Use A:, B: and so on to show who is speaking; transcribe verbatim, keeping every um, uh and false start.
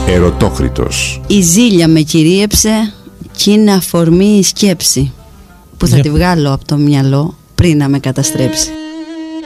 A: Ερωτόκριτος.
B: Η ζήλια με κυρίεψε κι είναι αφορμή η σκέψη που θα
C: Για...
B: τη βγάλω από το μυαλό πριν να με καταστρέψει.